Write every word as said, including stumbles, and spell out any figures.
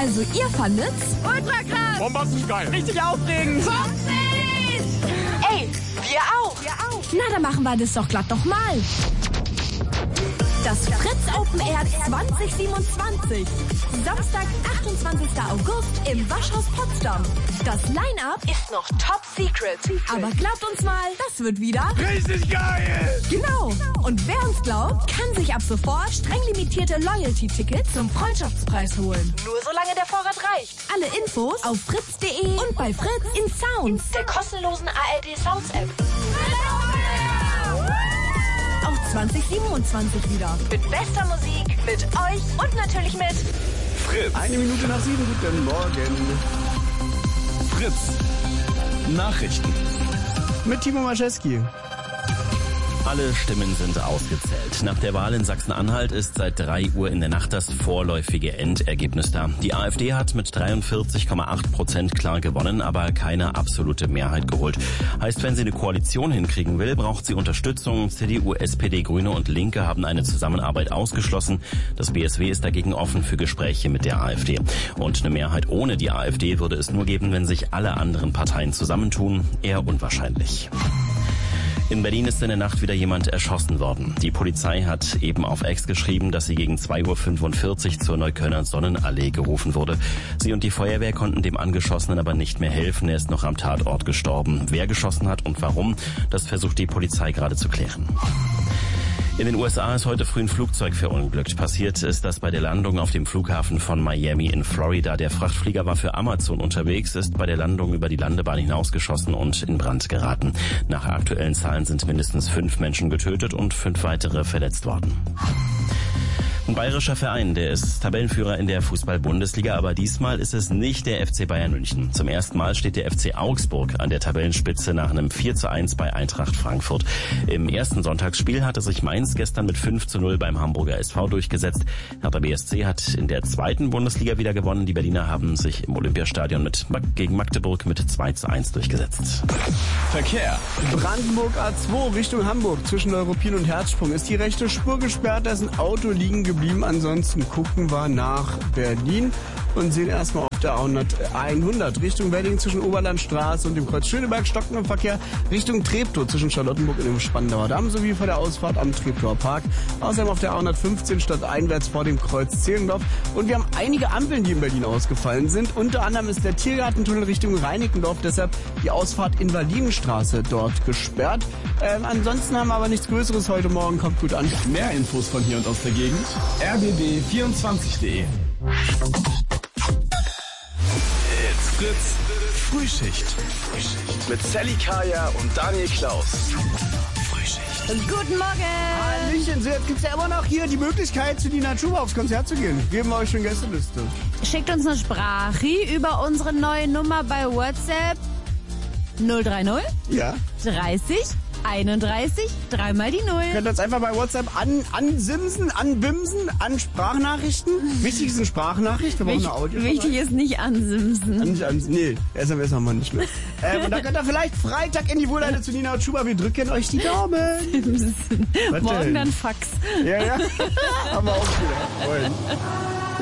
Also ihr fandet's? Ultra krass! Bombastisch geil! Richtig aufregend! Ey, wir auch! Wir auch! Na, dann machen wir das doch glatt nochmal. Das Fritz Open Air zwanzig siebenundzwanzig. Samstag, achtundzwanzigster August im Waschhaus Potsdam. Das Line-Up ist noch top secret. Aber glaubt uns mal, das wird wieder Richtig geil! Genau. Und wer uns glaubt, kann sich ab sofort streng limitierte Loyalty-Tickets zum Freundschaftspreis holen. Nur solange der Vorrat reicht. Alle Infos auf fritz punkt de und bei Fritz in Sounds, der kostenlosen A R D Sounds App. Auch zwanzig siebenundzwanzig wieder. Mit bester Musik, mit euch und natürlich mit Fritz. Eine Minute nach sieben, guten Morgen. Fritz. Nachrichten. Mit Timo Maschewski. Alle Stimmen sind ausgezählt. Nach der Wahl in Sachsen-Anhalt ist seit drei Uhr in der Nacht das vorläufige Endergebnis da. Die AfD hat mit dreiundvierzig Komma acht Prozent klar gewonnen, aber keine absolute Mehrheit geholt. Heißt, wenn sie eine Koalition hinkriegen will, braucht sie Unterstützung. C D U, S P D, Grüne und Linke haben eine Zusammenarbeit ausgeschlossen. Das B S W ist dagegen offen für Gespräche mit der AfD. Und eine Mehrheit ohne die AfD würde es nur geben, wenn sich alle anderen Parteien zusammentun. Eher unwahrscheinlich. In Berlin ist in der Nacht wieder jemand erschossen worden. Die Polizei hat eben auf X geschrieben, dass sie gegen zwei Uhr fünfundvierzig zur Neuköllner Sonnenallee gerufen wurde. Sie und die Feuerwehr konnten dem Angeschossenen aber nicht mehr helfen. Er ist noch am Tatort gestorben. Wer geschossen hat und warum, das versucht die Polizei gerade zu klären. In den U S A ist heute früh ein Flugzeug verunglückt. Passiert ist das bei der Landung auf dem Flughafen von Miami in Florida. Der Frachtflieger war für Amazon unterwegs, ist bei der Landung über die Landebahn hinausgeschossen und in Brand geraten. Nach aktuellen Zahlen sind mindestens fünf Menschen getötet und fünf weitere verletzt worden. Ein bayerischer Verein, der ist Tabellenführer in der Fußball-Bundesliga, aber diesmal ist es nicht der F C Bayern München. Zum ersten Mal steht der F C Augsburg an der Tabellenspitze nach einem vier zu eins bei Eintracht Frankfurt. Im ersten Sonntagsspiel hatte sich Mainz gestern mit fünf zu null beim Hamburger S V durchgesetzt. Hertha B S C hat in der zweiten Bundesliga wieder gewonnen. Die Berliner haben sich im Olympiastadion mit gegen Magdeburg mit zwei zu eins durchgesetzt. Verkehr. Brandenburg A zwei Richtung Hamburg zwischen Neuruppin und Herzsprung ist die rechte Spur gesperrt, da ist ein Auto liegen geblieben. Ansonsten gucken wir nach Berlin und sehen erstmal auf der A hundert Richtung Wedding zwischen Oberlandstraße und dem Kreuz Schöneberg stocken im Verkehr Richtung Treptow zwischen Charlottenburg und dem Spandauer Damm sowie vor der Ausfahrt am Treptower Park. Außerdem auf der A hundertfünfzehn stadteinwärts vor dem Kreuz Zehlendorf. Und wir haben einige Ampeln, die in Berlin ausgefallen sind. Unter anderem ist der Tiergartentunnel Richtung Reinickendorf, deshalb die Ausfahrt Invalidenstraße dort gesperrt. Ähm, ansonsten haben wir aber nichts Größeres heute Morgen. Kommt gut an. Mehr Infos von hier und aus der Gegend. r b b vierundzwanzig punkt de. Fritz Frühschicht. Mit Sally Kaya und Daniel Klaus. Frühschicht. Guten Morgen! Hallöchen, so jetzt gibt's ja immer noch hier die Möglichkeit, zu Nina Chuba aufs Konzert zu gehen. Geben wir euch schon Gästeliste. Schickt uns eine Sprache über unsere neue Nummer bei WhatsApp null drei null Ja. dreißig einunddreißig, dreimal die Null. Könnt ihr uns einfach bei WhatsApp an, ansimsen, anbimsen, an Sprachnachrichten. Wichtig ist eine Sprachnachricht, wir brauchen Wich, eine Audio. wichtig ist nicht ansimsen. An, nicht an, nee, S M S haben wir nicht mehr. ähm, und dann könnt ihr vielleicht Freitag in die Wohlleite zu Nina und Schuber. Wir drücken euch die Daumen. Morgen dann Fax. Ja, ja. Haben wir auch wieder. Moin.